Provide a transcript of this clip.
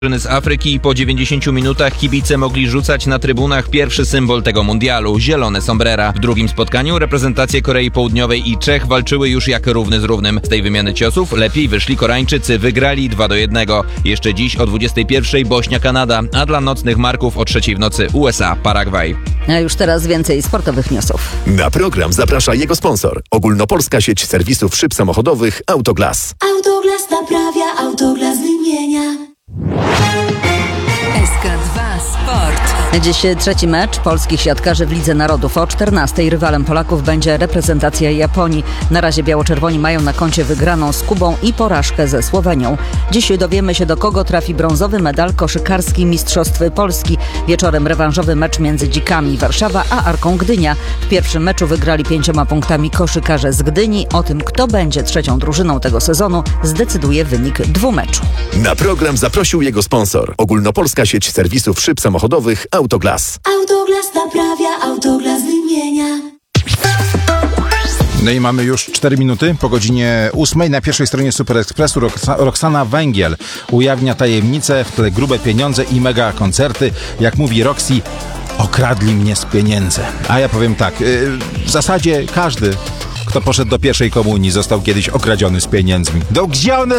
Z Afryki po 90 minutach kibice mogli rzucać na trybunach pierwszy symbol tego mundialu – zielone sombrera. W drugim spotkaniu reprezentacje Korei Południowej i Czech walczyły już jak równy z równym. Z tej wymiany ciosów lepiej wyszli Koreańczycy, wygrali 2-1. Jeszcze dziś o 21:00 Bośnia-Kanada, a dla nocnych Marków o 3:00 w nocy USA-Paragwaj. A już teraz więcej sportowych newsów. Na program zaprasza jego sponsor. Ogólnopolska sieć serwisów szyb samochodowych Autoglas. Autoglas naprawia, Autoglas wymienia. SK2 Sport. Dziś trzeci mecz polskich siatkarzy w Lidze Narodów. O 14:00 rywalem Polaków będzie reprezentacja Japonii. Na razie biało-czerwoni mają na koncie wygraną z Kubą i porażkę ze Słowenią. Dziś dowiemy się, do kogo trafi brązowy medal koszykarski Mistrzostw Polski. Wieczorem rewanżowy mecz między Dzikami Warszawa a Arką Gdynia. W pierwszym meczu wygrali 5 punktami koszykarze z Gdyni. O tym, kto będzie trzecią drużyną tego sezonu, zdecyduje wynik dwumeczu. Na program zaprosił jego sponsor. Ogólnopolska sieć serwisów szyb samochodowych Autoglas. Autoglas naprawia, Autoglas wymienia. No i mamy już 4 minuty po godzinie 8:00. Na pierwszej stronie Super Expressu Roxana Węgiel ujawnia tajemnice, w tle grube pieniądze i mega koncerty. Jak mówi Roxy, okradli mnie z pieniędzy. A ja powiem tak, w zasadzie każdy, kto poszedł do pierwszej komunii, został kiedyś okradziony z pieniędzmi. Gdzie one